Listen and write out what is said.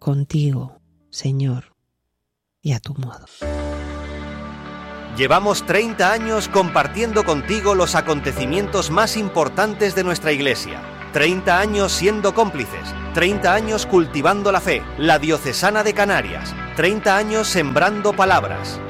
contigo, Señor, y a tu modo. Llevamos 30 años compartiendo contigo los acontecimientos más importantes de nuestra Iglesia. 30 años siendo cómplices, 30 años cultivando la fe, la Diocesana de Canarias, 30 años sembrando palabras.